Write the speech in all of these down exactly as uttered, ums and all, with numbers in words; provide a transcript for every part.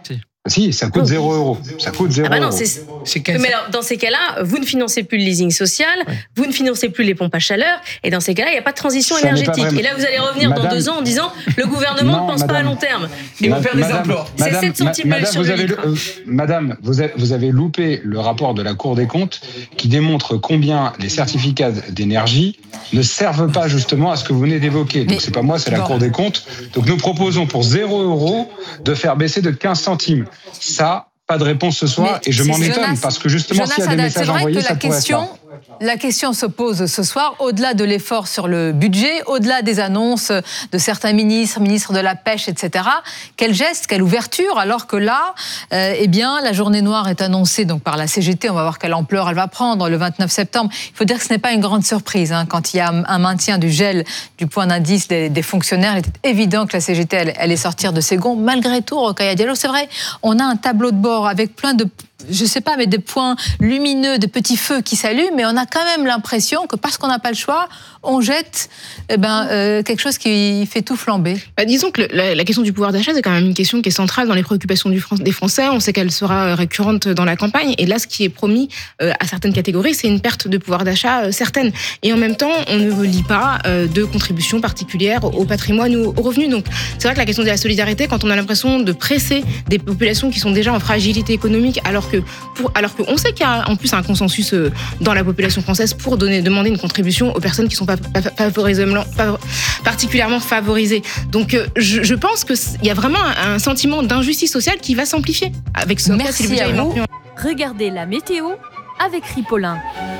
Si. Si, ça coûte zéro euro. Ça coûte zéro ah bah non, euro. c'est... c'est mais alors, dans ces cas-là, vous ne financez plus le leasing social, ouais. vous ne financez plus les pompes à chaleur, et dans ces cas-là, il n'y a pas de transition ça énergétique. Et là, vous allez revenir madame, dans deux ans en disant le gouvernement ne pense madame, pas à long terme. Ils vont faire des madame, implants. C'est madame, sept centimes madame, sur vous le avez litre. Le, euh, madame, vous avez, vous avez loupé le rapport de la Cour des comptes qui démontre combien les certificats d'énergie ne servent pas justement à ce que vous venez d'évoquer. Donc, mais, c'est pas moi, c'est la bon. Cour des comptes. Donc, nous proposons pour zéro euro de faire baisser de quinze centimes. Ça, pas de réponse ce soir, mais et je m'en Jonas, étonne, parce que justement, s'il y a des messages envoyés, ça pourrait être ça. La question se pose ce soir, au-delà de l'effort sur le budget, au-delà des annonces de certains ministres, ministres de la Pêche, et cetera. Quel geste, quelle ouverture, alors que là, euh, eh bien, la journée noire est annoncée donc, par la C G T, on va voir quelle ampleur elle va prendre le vingt-neuf septembre. Il faut dire que ce n'est pas une grande surprise. Hein, quand il y a un maintien du gel du point d'indice des, des fonctionnaires, il était évident que la C G T elle, allait sortir de ses gonds. Malgré tout, Rokhaya Diallo, c'est vrai, on a un tableau de bord avec plein de... je sais pas, mais des points lumineux, des petits feux qui s'allument, mais on a quand même l'impression que parce qu'on n'a pas le choix, on jette eh ben, euh, quelque chose qui fait tout flamber. Bah, disons que le, la, la question du pouvoir d'achat, c'est quand même une question qui est centrale dans les préoccupations du, des Français. On sait qu'elle sera récurrente dans la campagne. Et là, ce qui est promis euh, à certaines catégories, c'est une perte de pouvoir d'achat euh, certaine. Et en même temps, on ne relie pas euh, de contributions particulières au patrimoine ou aux revenus. Donc, c'est vrai que la question de la solidarité, quand on a l'impression de presser des populations qui sont déjà en fragilité économique, alors que Pour, alors qu'on sait qu'il y a en plus un consensus euh, dans la population française pour donner, demander une contribution aux personnes qui sont pas, pas, favorisablement, pas, particulièrement favorisées. Donc euh, je, je pense qu'il y a vraiment un, un sentiment d'injustice sociale qui va s'amplifier avec ce Merci cas, si à vous. Regardez la météo avec Ripolin.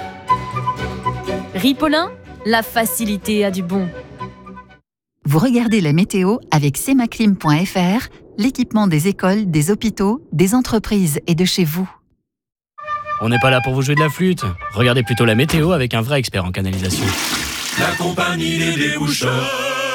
Ripolin, la facilité a du bon. Vous regardez la météo avec semaclim point f r, l'équipement des écoles, des hôpitaux, des entreprises et de chez vous. On n'est pas là pour vous jouer de la flûte. Regardez plutôt la météo avec un vrai expert en canalisation. La compagnie des déboucheurs.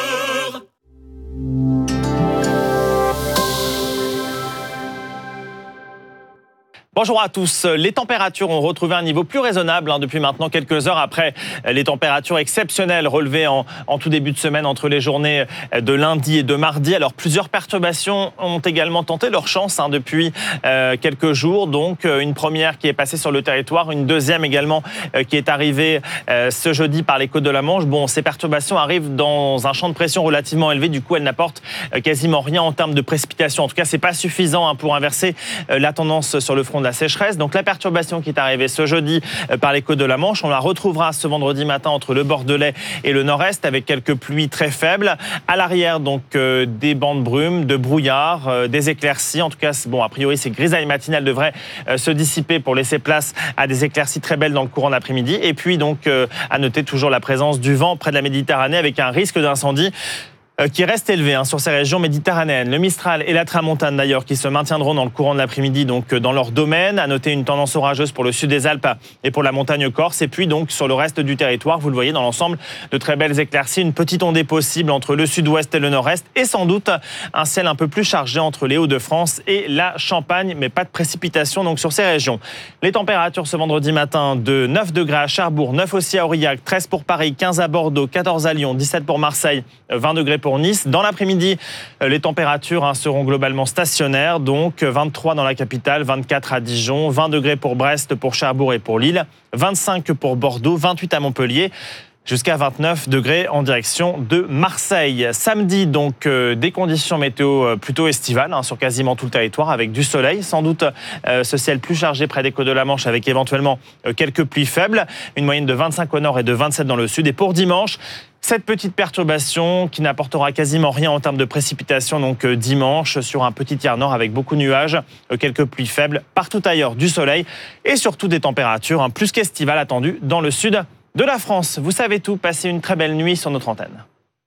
Bonjour à tous. Les températures ont retrouvé un niveau plus raisonnable hein, depuis maintenant quelques heures après les températures exceptionnelles relevées en, en tout début de semaine entre les journées de lundi et de mardi. Alors plusieurs perturbations ont également tenté leur chance hein, depuis euh, quelques jours. Donc une première qui est passée sur le territoire, une deuxième également euh, qui est arrivée euh, ce jeudi par les côtes de la Manche. Bon, ces perturbations arrivent dans un champ de pression relativement élevé. Du coup, elles n'apportent euh, quasiment rien en termes de précipitations. En tout cas, c'est pas suffisant hein, pour inverser euh, la tendance sur le front de la sécheresse. Donc la perturbation qui est arrivée ce jeudi par les côtes de la Manche, on la retrouvera ce vendredi matin entre le Bordelais et le Nord-Est avec quelques pluies très faibles. À l'arrière, donc euh, des bancs de brume, de brouillard, euh, des éclaircies. En tout cas, bon, a priori, ces grisailles matinales devraient euh, se dissiper pour laisser place à des éclaircies très belles dans le courant d'après-midi. Et puis, donc, euh, à noter toujours la présence du vent près de la Méditerranée avec un risque d'incendie qui reste élevé hein, sur ces régions méditerranéennes. Le Mistral et la Tramontane d'ailleurs qui se maintiendront dans le courant de l'après-midi donc dans leur domaine. À noter une tendance orageuse pour le sud des Alpes et pour la montagne corse. Et puis donc sur le reste du territoire, vous le voyez dans l'ensemble, de très belles éclaircies. Une petite ondée possible entre le sud-ouest et le nord-est. Et sans doute un ciel un peu plus chargé entre les Hauts-de-France et la Champagne. Mais pas de précipitation donc sur ces régions. Les températures ce vendredi matin de neuf degrés à Cherbourg, neuf aussi à Aurillac, treize pour Paris, quinze à Bordeaux, quatorze à Lyon, dix-sept pour Marseille, vingt degrés pour Nice. Dans l'après-midi, les températures hein, seront globalement stationnaires, donc vingt-trois dans la capitale, vingt-quatre à Dijon, vingt degrés pour Brest, pour Cherbourg et pour Lille, vingt-cinq pour Bordeaux, vingt-huit à Montpellier, jusqu'à vingt-neuf degrés en direction de Marseille. Samedi, donc, euh, des conditions météo plutôt estivales hein, sur quasiment tout le territoire, avec du soleil. Sans doute euh, ce ciel plus chargé près des côtes de la Manche, avec éventuellement euh, quelques pluies faibles. Une moyenne de vingt-cinq au nord et de vingt-sept dans le sud. Et pour dimanche, cette petite perturbation qui n'apportera quasiment rien en termes de précipitations, donc euh, dimanche, sur un petit tiers nord avec beaucoup de nuages, euh, quelques pluies faibles. Partout ailleurs, du soleil et surtout des températures hein, plus qu'estivales attendues dans le sud de la France. Vous savez tout, passez une très belle nuit sur notre antenne.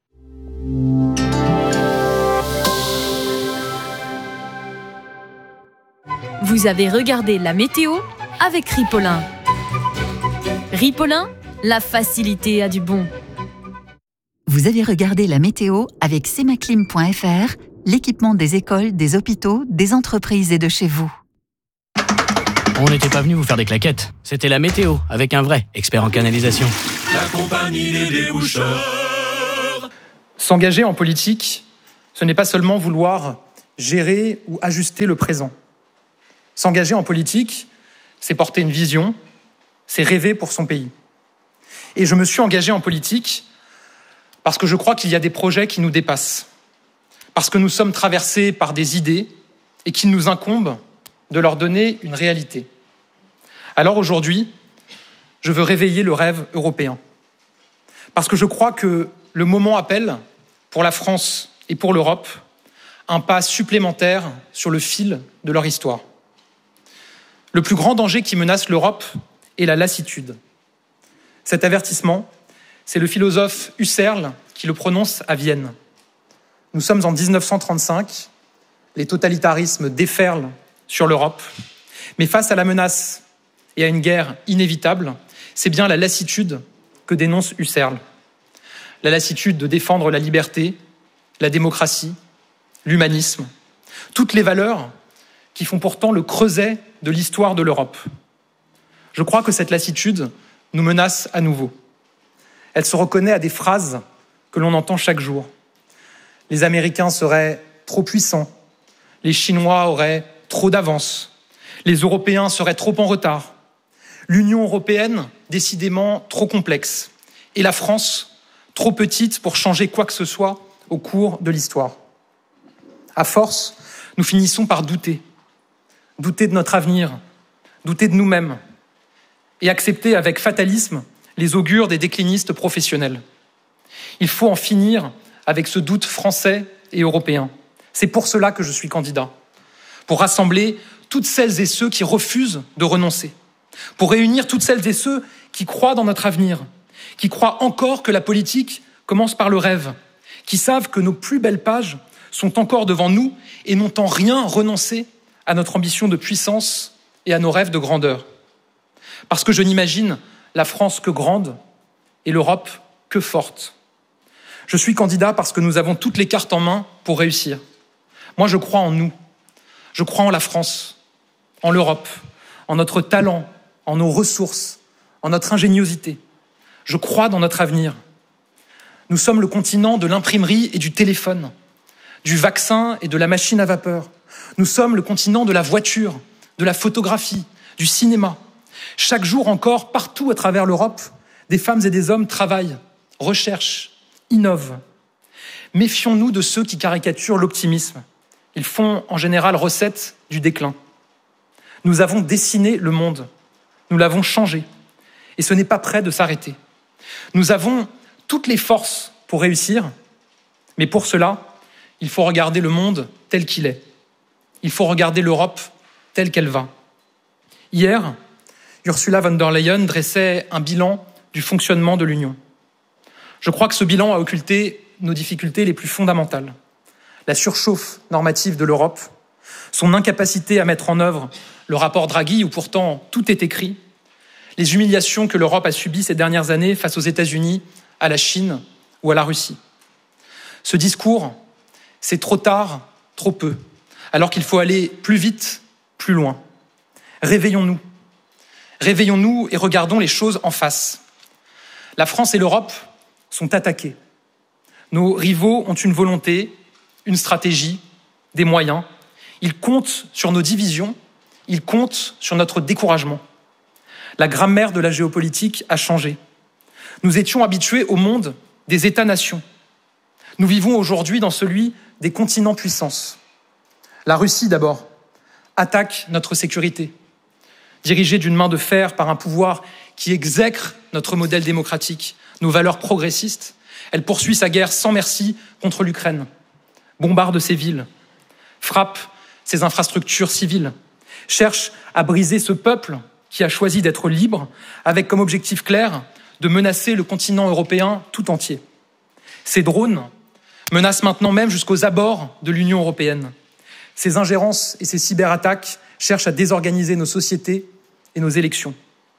Vous avez regardé la météo avec Ripolin. Ripolin, la facilité a du bon. Vous avez regardé la météo avec semaclim point f r, l'équipement des écoles, des hôpitaux, des entreprises et de chez vous. On n'était pas venu vous faire des claquettes. C'était la météo, avec un vrai expert en canalisation. La compagnie des déboucheurs. S'engager en politique, ce n'est pas seulement vouloir gérer ou ajuster le présent. S'engager en politique, c'est porter une vision, c'est rêver pour son pays. Et je me suis engagé en politique parce que je crois qu'il y a des projets qui nous dépassent, parce que nous sommes traversés par des idées et qu'il nous incombe de leur donner une réalité. Alors aujourd'hui, je veux réveiller le rêve européen, parce que je crois que le moment appelle, pour la France et pour l'Europe, un pas supplémentaire sur le fil de leur histoire. Le plus grand danger qui menace l'Europe est la lassitude. Cet avertissement, c'est le philosophe Husserl qui le prononce à Vienne. Nous sommes en dix-neuf cent trente-cinq, les totalitarismes déferlent sur l'Europe, mais face à la menace et à une guerre inévitable, c'est bien la lassitude que dénonce Husserl. La lassitude de défendre la liberté, la démocratie, l'humanisme, toutes les valeurs qui font pourtant le creuset de l'histoire de l'Europe. Je crois que cette lassitude nous menace à nouveau. Elle se reconnaît à des phrases que l'on entend chaque jour. Les Américains seraient trop puissants, les Chinois auraient trop d'avance, les Européens seraient trop en retard, l'Union européenne décidément trop complexe, et la France trop petite pour changer quoi que ce soit au cours de l'histoire. À force, nous finissons par douter. Douter de notre avenir, douter de nous-mêmes, et accepter avec fatalisme les augures des déclinistes professionnels. Il faut en finir avec ce doute français et européen. C'est pour cela que je suis candidat, pour rassembler toutes celles et ceux qui refusent de renoncer, pour réunir toutes celles et ceux qui croient dans notre avenir, qui croient encore que la politique commence par le rêve, qui savent que nos plus belles pages sont encore devant nous et n'ont en rien renoncé à notre ambition de puissance et à nos rêves de grandeur. Parce que je n'imagine la France que grande et l'Europe que forte. Je suis candidat parce que nous avons toutes les cartes en main pour réussir. Moi, je crois en nous. Je crois en la France, en l'Europe, en notre talent, en nos ressources, en notre ingéniosité. Je crois dans notre avenir. Nous sommes le continent de l'imprimerie et du téléphone, du vaccin et de la machine à vapeur. Nous sommes le continent de la voiture, de la photographie, du cinéma. Chaque jour encore, partout à travers l'Europe, des femmes et des hommes travaillent, recherchent, innovent. Méfions-nous de ceux qui caricaturent l'optimisme. Ils font en général recette du déclin. Nous avons dessiné le monde, nous l'avons changé, et ce n'est pas près de s'arrêter. Nous avons toutes les forces pour réussir, mais pour cela, il faut regarder le monde tel qu'il est. Il faut regarder l'Europe telle qu'elle va. Hier, Ursula von der Leyen dressait un bilan du fonctionnement de l'Union. Je crois que ce bilan a occulté nos difficultés les plus fondamentales. La surchauffe normative de l'Europe, son incapacité à mettre en œuvre le rapport Draghi où pourtant tout est écrit, les humiliations que l'Europe a subies ces dernières années face aux États-Unis, à la Chine ou à la Russie. Ce discours, c'est trop tard, trop peu, alors qu'il faut aller plus vite, plus loin. Réveillons-nous. Réveillons-nous et regardons les choses en face. La France et l'Europe sont attaquées. Nos rivaux ont une volonté, une stratégie, des moyens. Ils comptent sur nos divisions, ils comptent sur notre découragement. La grammaire de la géopolitique a changé. Nous étions habitués au monde des États-nations. Nous vivons aujourd'hui dans celui des continents puissances. La Russie, d'abord, attaque notre sécurité. Dirigée d'une main de fer par un pouvoir qui exècre notre modèle démocratique, nos valeurs progressistes, elle poursuit sa guerre sans merci contre l'Ukraine, bombarde ses villes, frappe ses infrastructures civiles, cherche à briser ce peuple qui a choisi d'être libre, avec comme objectif clair de menacer le continent européen tout entier. Ces drones menacent maintenant même jusqu'aux abords de l'Union européenne. Ces ingérences et ces cyberattaques cherchent à désorganiser nos sociétés et nos élections.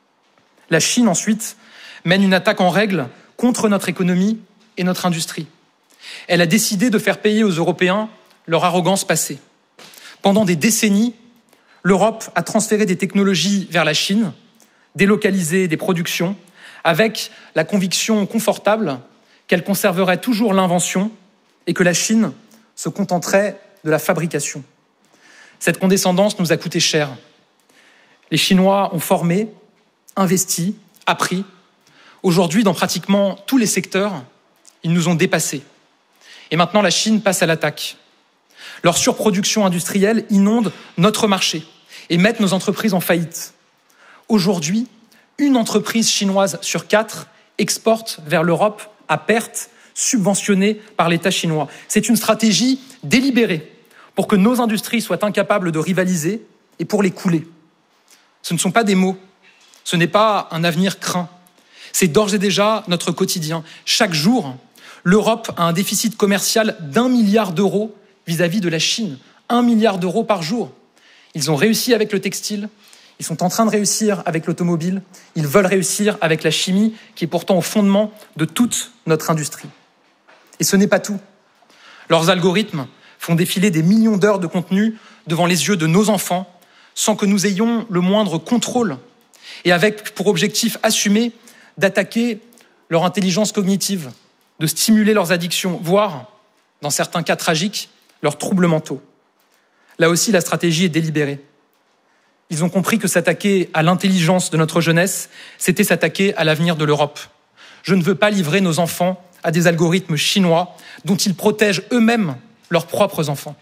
La Chine, ensuite, mène une attaque en règle contre notre économie et notre industrie. Elle a décidé de faire payer aux Européens leur arrogance passée. Pendant des décennies, l'Europe a transféré des technologies vers la Chine, délocalisé des productions, avec la conviction confortable qu'elle conserverait toujours l'invention et que la Chine se contenterait de la fabrication. Cette condescendance nous a coûté cher. Les Chinois ont formé, investi, appris. Aujourd'hui, dans pratiquement tous les secteurs, ils nous ont dépassés. Et maintenant, la Chine passe à l'attaque. Leur surproduction industrielle inonde notre marché et met nos entreprises en faillite. Aujourd'hui, une entreprise chinoise sur quatre exporte vers l'Europe à perte, subventionnée par l'État chinois. C'est une stratégie délibérée pour que nos industries soient incapables de rivaliser et pour les couler. Ce ne sont pas des mots, ce n'est pas un avenir craint. C'est d'ores et déjà notre quotidien. Chaque jour, l'Europe a un déficit commercial d'un milliard d'euros vis-à-vis de la Chine. Un milliard d'euros par jour. Ils ont réussi avec le textile, ils sont en train de réussir avec l'automobile, ils veulent réussir avec la chimie, qui est pourtant au fondement de toute notre industrie. Et ce n'est pas tout. Leurs algorithmes font défiler des millions d'heures de contenu devant les yeux de nos enfants, sans que nous ayons le moindre contrôle, et avec pour objectif assumé d'attaquer leur intelligence cognitive, de stimuler leurs addictions, voire, dans certains cas tragiques, leurs troubles mentaux. Là aussi, la stratégie est délibérée. Ils ont compris que s'attaquer à l'intelligence de notre jeunesse, c'était s'attaquer à l'avenir de l'Europe. Je ne veux pas livrer nos enfants à des algorithmes chinois dont ils protègent eux-mêmes leurs propres enfants.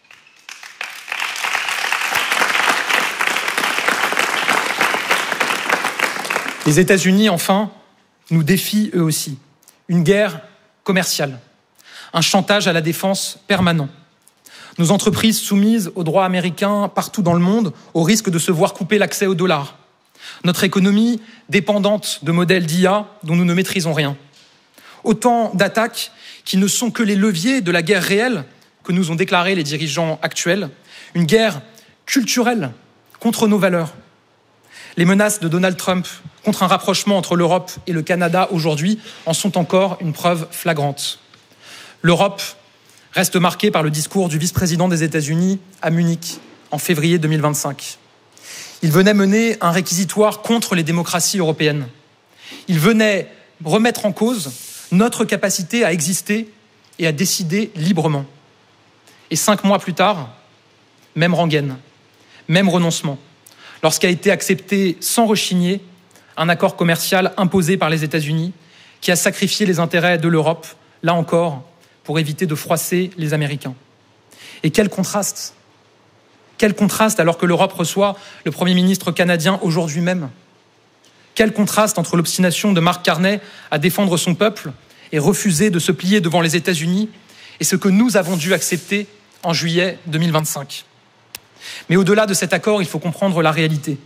Les États-Unis, enfin, nous défient eux aussi. Une guerre commerciale, un chantage à la défense permanent. Nos entreprises soumises aux droits américains partout dans le monde, au risque de se voir couper l'accès au dollar. Notre économie dépendante de modèles d'I A dont nous ne maîtrisons rien. Autant d'attaques qui ne sont que les leviers de la guerre réelle que nous ont déclaré les dirigeants actuels, une guerre culturelle contre nos valeurs. Les menaces de Donald Trump contre un rapprochement entre l'Europe et le Canada aujourd'hui en sont encore une preuve flagrante. L'Europe reste marquée par le discours du vice-président des États-Unis à Munich en février deux mille vingt-cinq. Il venait mener un réquisitoire contre les démocraties européennes. Il venait remettre en cause notre capacité à exister et à décider librement. Et cinq mois plus tard, même rengaine, même renoncement, lorsqu'a été accepté sans rechigner un accord commercial imposé par les États-Unis qui a sacrifié les intérêts de l'Europe, là encore, pour éviter de froisser les Américains. Et quel contraste! Quel contraste alors que l'Europe reçoit le Premier ministre canadien aujourd'hui même. Quel contraste entre l'obstination de Mark Carney à défendre son peuple et refuser de se plier devant les États-Unis et ce que nous avons dû accepter en juillet deux mille vingt-cinq. Mais au-delà de cet accord, il faut comprendre la réalité.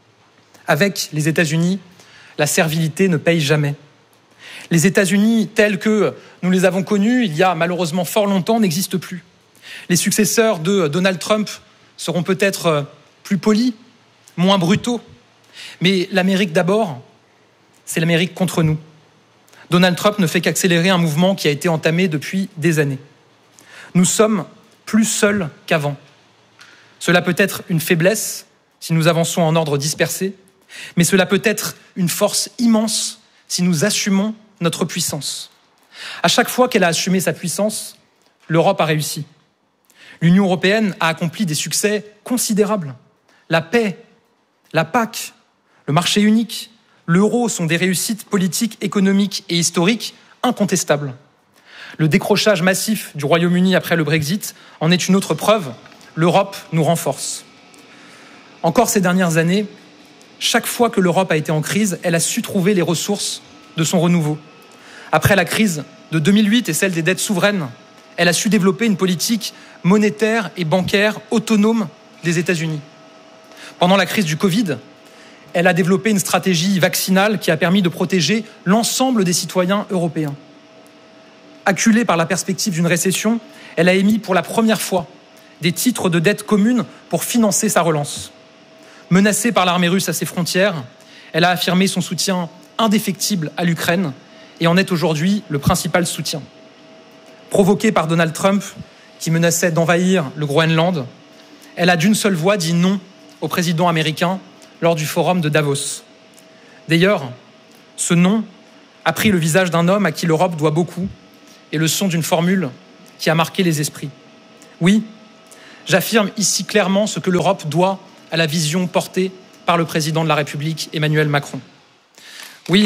Avec les États-Unis, la servilité ne paye jamais. Les États-Unis, tels que nous les avons connus il y a malheureusement fort longtemps, n'existent plus. Les successeurs de Donald Trump seront peut-être plus polis, moins brutaux. Mais l'Amérique d'abord, c'est l'Amérique contre nous. Donald Trump ne fait qu'accélérer un mouvement qui a été entamé depuis des années. Nous sommes plus seuls qu'avant. Cela peut être une faiblesse si nous avançons en ordre dispersé, mais cela peut être une force immense si nous assumons notre puissance. À chaque fois qu'elle a assumé sa puissance, l'Europe a réussi. L'Union européenne a accompli des succès considérables. La paix, la P A C, le marché unique, l'euro sont des réussites politiques, économiques et historiques incontestables. Le décrochage massif du Royaume-Uni après le Brexit en est une autre preuve. L'Europe nous renforce. Encore ces dernières années, chaque fois que l'Europe a été en crise, elle a su trouver les ressources de son renouveau. Après la crise de deux mille huit et celle des dettes souveraines, elle a su développer une politique monétaire et bancaire autonome des États-Unis. Pendant la crise du Covid, elle a développé une stratégie vaccinale qui a permis de protéger l'ensemble des citoyens européens. Acculée par la perspective d'une récession, elle a émis pour la première fois des titres de dette commune pour financer sa relance. Menacée par l'armée russe à ses frontières, elle a affirmé son soutien indéfectible à l'Ukraine et en est aujourd'hui le principal soutien. Provoquée par Donald Trump, qui menaçait d'envahir le Groenland, elle a d'une seule voix dit non au président américain lors du forum de Davos. D'ailleurs, ce non a pris le visage d'un homme à qui l'Europe doit beaucoup et le son d'une formule qui a marqué les esprits. Oui, j'affirme ici clairement ce que l'Europe doit à la vision portée par le président de la République, Emmanuel Macron. Oui,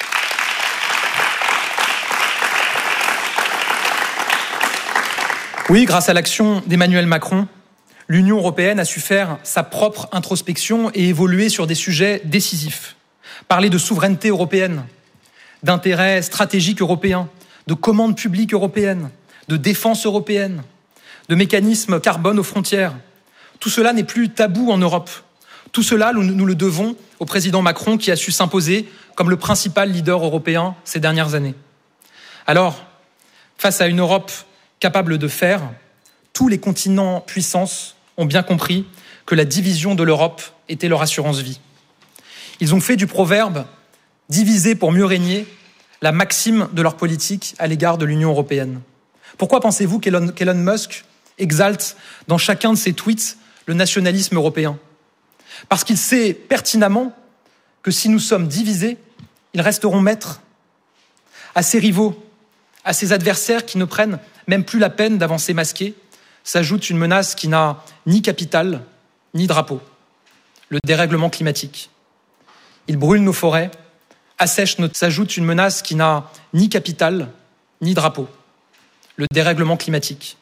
oui, grâce à l'action d'Emmanuel Macron, l'Union européenne a su faire sa propre introspection et évoluer sur des sujets décisifs. Parler de souveraineté européenne, d'intérêts stratégiques européens, de commandes publiques européennes, de défense européenne, de mécanismes carbone aux frontières. Tout cela n'est plus tabou en Europe. Tout cela, nous le devons au président Macron qui a su s'imposer comme le principal leader européen ces dernières années. Alors, face à une Europe capable de faire, tous les continents puissances ont bien compris que la division de l'Europe était leur assurance-vie. Ils ont fait du proverbe « diviser pour mieux régner » la maxime de leur politique à l'égard de l'Union européenne. Pourquoi pensez-vous qu'Elon, qu'Elon Musk exalte dans chacun de ses tweets le nationalisme européen? Parce qu'il sait pertinemment que si nous sommes divisés, ils resteront maîtres. À ses rivaux, à ses adversaires qui ne prennent même plus la peine d'avancer masqués, s'ajoute une menace qui n'a ni capitale, ni drapeau. Le dérèglement climatique. Il brûle nos forêts, assèche notre... S'ajoute une menace qui n'a ni capitale, ni drapeau. Le dérèglement climatique.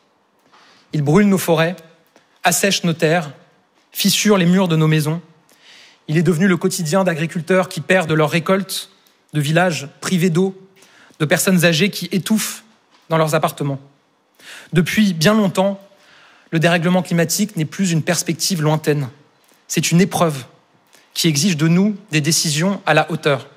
Il brûle nos forêts, assèche nos terres, fissure les murs de nos maisons. Il est devenu le quotidien d'agriculteurs qui perdent leurs récoltes, de villages privés d'eau, de personnes âgées qui étouffent dans leurs appartements. Depuis bien longtemps, le dérèglement climatique n'est plus une perspective lointaine. C'est une épreuve qui exige de nous des décisions à la hauteur.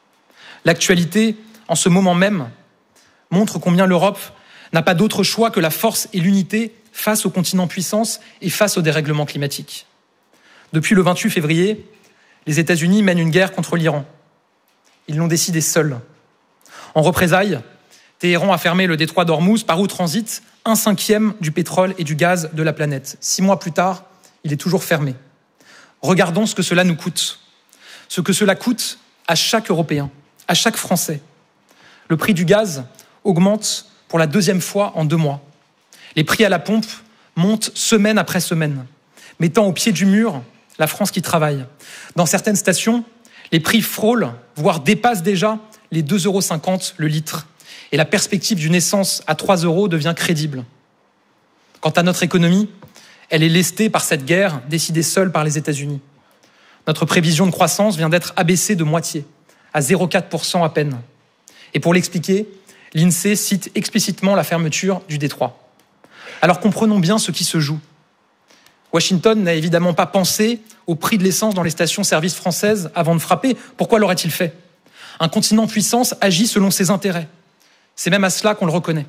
L'actualité, en ce moment même, montre combien l'Europe n'a pas d'autre choix que la force et l'unité face au continent puissance et face au dérèglement climatique. Depuis le vingt-huit février, les États-Unis mènent une guerre contre l'Iran. Ils l'ont décidé seuls. En représailles, Téhéran a fermé le détroit d'Ormuz par où transite un cinquième du pétrole et du gaz de la planète. Six mois plus tard, il est toujours fermé. Regardons ce que cela nous coûte. Ce que cela coûte à chaque Européen, à chaque Français. Le prix du gaz augmente pour la deuxième fois en deux mois. Les prix à la pompe montent semaine après semaine, mettant au pied du mur la France qui travaille. Dans certaines stations, les prix frôlent, voire dépassent déjà les deux euros cinquante le litre. Et la perspective d'une essence à trois euros devient crédible. Quant à notre économie, elle est lestée par cette guerre décidée seule par les États-Unis. Notre prévision de croissance vient d'être abaissée de moitié, à zéro virgule quatre pour cent à peine. Et pour l'expliquer, l'INSEE cite explicitement la fermeture du détroit. Alors comprenons bien ce qui se joue. Washington n'a évidemment pas pensé au prix de l'essence dans les stations-service françaises avant de frapper. Pourquoi l'aurait-il fait? Un continent puissance agit selon ses intérêts. C'est même à cela qu'on le reconnaît.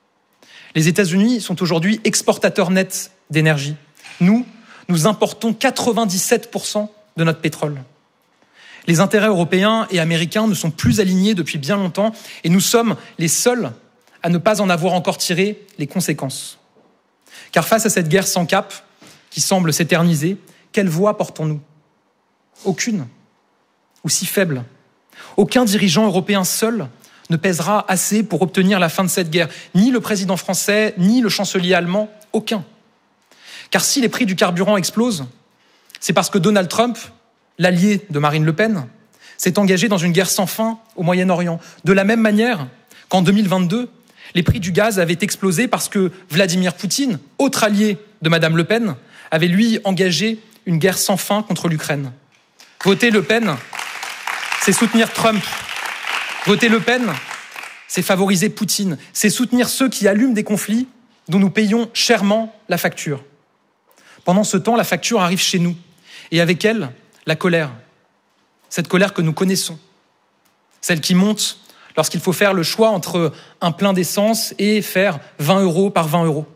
Les États-Unis sont aujourd'hui exportateurs nets d'énergie. Nous, nous importons quatre-vingt-dix-sept pour cent de notre pétrole. Les intérêts européens et américains ne sont plus alignés depuis bien longtemps et nous sommes les seuls à ne pas en avoir encore tiré les conséquences. Car face à cette guerre sans cap, qui semble s'éterniser, quelle voix portons-nous? Aucune, ou si faible. Aucun dirigeant européen seul ne pèsera assez pour obtenir la fin de cette guerre. Ni le président français, ni le chancelier allemand, aucun. Car si les prix du carburant explosent, c'est parce que Donald Trump, l'allié de Marine Le Pen, s'est engagé dans une guerre sans fin au Moyen-Orient. De la même manière qu'en deux mille vingt-deux, les prix du gaz avaient explosé parce que Vladimir Poutine, autre allié de Madame Le Pen, avait lui engagé une guerre sans fin contre l'Ukraine. Voter Le Pen, c'est soutenir Trump. Voter Le Pen, c'est favoriser Poutine. C'est soutenir ceux qui allument des conflits dont nous payons chèrement la facture. Pendant ce temps, la facture arrive chez nous. Et avec elle, la colère. Cette colère que nous connaissons. Celle qui monte lorsqu'il faut faire le choix entre un plein d'essence et faire vingt euros par vingt euros.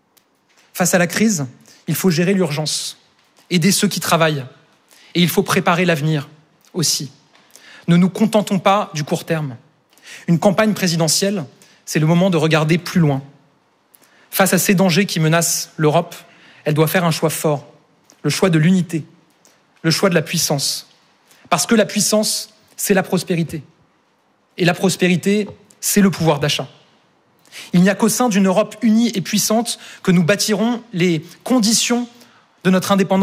Face à la crise, il faut gérer l'urgence, aider ceux qui travaillent. Et il faut préparer l'avenir aussi. Ne nous contentons pas du court terme. Une campagne présidentielle, c'est le moment de regarder plus loin. Face à ces dangers qui menacent l'Europe, elle doit faire un choix fort, le choix de l'unité, le choix de la puissance. Parce que la puissance, c'est la prospérité. Et la prospérité, c'est le pouvoir d'achat. Il n'y a qu'au sein d'une Europe unie et puissante que nous bâtirons les conditions de notre indépendance